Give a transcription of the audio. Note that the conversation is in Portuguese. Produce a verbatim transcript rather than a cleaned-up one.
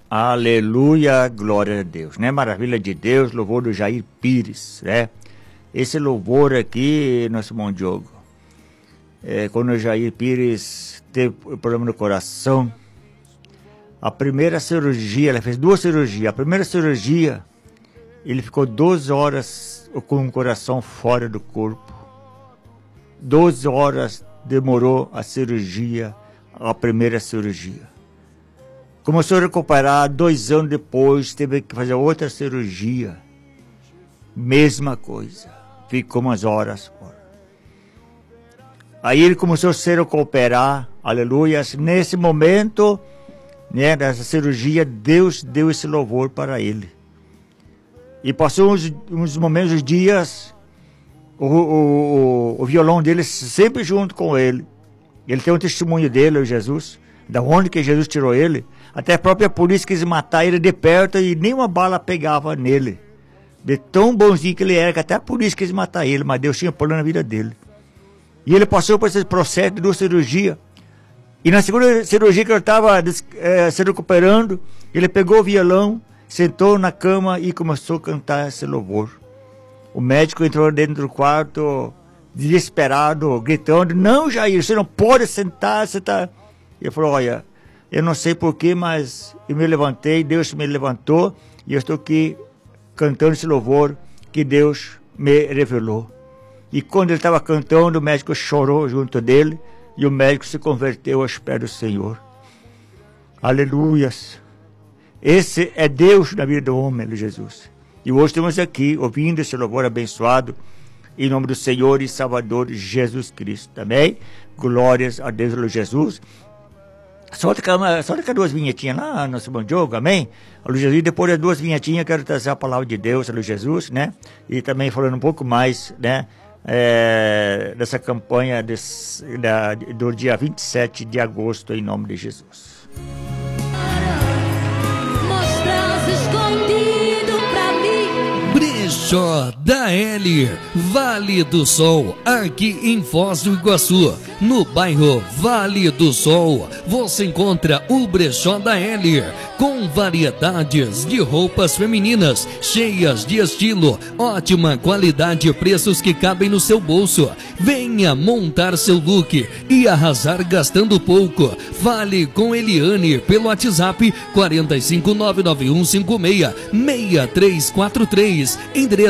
Aleluia, glória a Deus, né? Maravilha de Deus, louvor do Jair Pires, né? Esse louvor aqui, nosso irmão Diogo, é, quando o Jair Pires teve problema no coração, a primeira cirurgia, ele fez duas cirurgias, a primeira cirurgia, ele ficou doze horas com o coração fora do corpo, doze horas demorou a cirurgia, a primeira cirurgia. Começou a recuperar, dois anos depois, teve que fazer outra cirurgia. Mesma coisa. Ficou umas horas fora. Aí ele começou a se recuperar, aleluia. Nesse momento, né, nessa cirurgia, Deus deu esse louvor para ele. E passou uns, uns momentos, uns dias, o, o, o, o violão dele sempre junto com ele. Ele tem um testemunho dele, o Jesus, da onde que Jesus tirou ele. Até a própria polícia quis matar ele de perto e nenhuma bala pegava nele. De tão bonzinho que ele era, que até a polícia quis matar ele, mas Deus tinha plano na vida dele. E ele passou por esse processo de duas cirurgias. E na segunda cirurgia que ele estava é, se recuperando, ele pegou o violão, sentou na cama e começou a cantar esse louvor. O médico entrou dentro do quarto, desesperado, gritando: não, Jair, você não pode sentar, você tá... Ele falou: olha, eu não sei porquê, mas eu me levantei, Deus me levantou, e eu estou aqui cantando esse louvor que Deus me revelou. E quando ele estava cantando, o médico chorou junto dele, e o médico se converteu aos pés do Senhor. Aleluias! Esse é Deus na vida do homem, Jesus. E hoje estamos aqui, ouvindo esse louvor abençoado, em nome do Senhor e Salvador Jesus Cristo. Amém? Glórias a Deus, Jesus. Solta cá duas vinhetinhas lá, nosso bom Diogo, amém? Alô Jesus, depois das duas vinhetinhas, quero trazer a palavra de Deus, alô Jesus, né? E também falando um pouco mais, né? É, dessa campanha desse, da, do dia vinte e sete de agosto, em nome de Jesus. Brechó da L, Vale do Sol, aqui em Foz do Iguaçu, no bairro Vale do Sol, você encontra o Brechó da L, com variedades de roupas femininas, cheias de estilo, ótima qualidade e preços que cabem no seu bolso. Venha montar seu look e arrasar gastando pouco. Fale com Eliane pelo WhatsApp quatro cinco nove nove um cinco seis seis três quatro três. Endereço